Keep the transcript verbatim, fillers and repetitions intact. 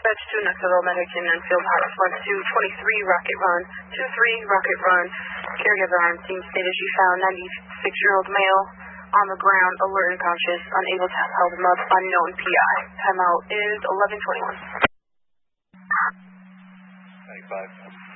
Dispatch to Knoxville Medic in Enfield, hot response to twenty-three Rocket Run, two three Rocket Run. Caregiver on scene stated she found ninety-six-year-old male on the ground, alert and conscious, unable to help him up, unknown P I. Timeout is eleven twenty-one. ninety-five.